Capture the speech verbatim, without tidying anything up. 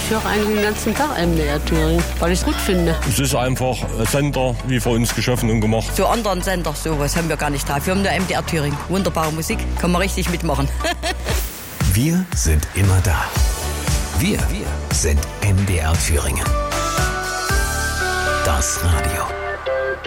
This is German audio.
Ich höre eigentlich den ganzen Tag M D R Thüringen, weil ich es gut finde. Es ist einfach ein Sender, wie für uns geschaffen und gemacht. So anderen Sender, sowas haben wir gar nicht da. Wir haben nur M D R Thüringen. Wunderbare Musik, kann man richtig mitmachen. Wir sind immer da. Wir, wir sind M D R Thüringen. Das Radio.